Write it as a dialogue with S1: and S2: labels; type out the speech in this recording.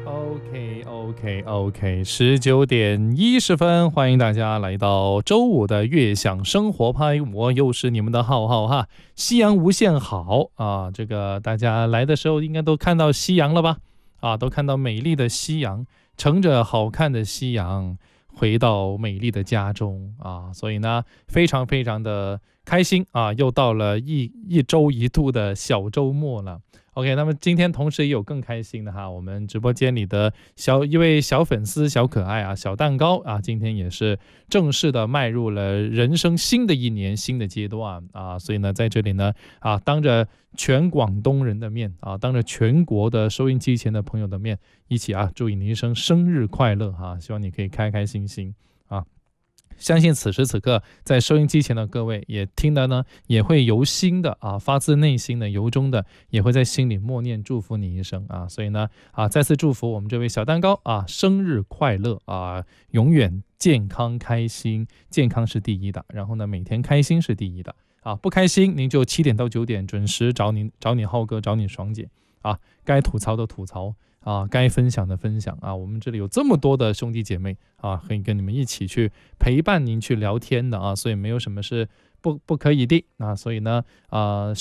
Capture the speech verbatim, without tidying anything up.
S1: OK OK OK，十九点一十分，欢迎大家来到周五的悦享生活派，我又是你们的浩浩哈。夕阳无限好啊，这个大家来的时候应该都看到夕阳了吧？啊，都看到美丽的夕阳，乘着好看的夕阳回到美丽的家中啊，所以呢，非常非常的开心啊，又到了一一周一度的小周末了。OK，那么今天同时也有更开心的哈，我们直播间里的小一位小粉丝小可爱啊，小蛋糕啊，今天也是正式的迈入了人生新的一年新的阶段啊，所以呢，在这里呢啊，当着全广东人的面啊，当着全国的收音机前的朋友的面，一起啊，祝你一生生日快乐哈，希望你可以开开心心啊。相信此时此刻在收音机前的各位也听的呢，也会由心的啊，发自内心的由衷的，也会在心里默念祝福你一生啊。所以呢啊，再次祝福我们这位小蛋糕啊，生日快乐啊，永远健康开心，健康是第一的，然后呢每天开心是第一的啊，不开心您就七点到九点准时找你找你浩哥找你爽姐啊，该吐槽的吐槽啊，该分享的分享啊，我们这里有这么多的兄弟姐妹啊，可以跟你们一起去陪伴您去聊天的啊，所以没有什么是不不可以的啊，所以呢啊。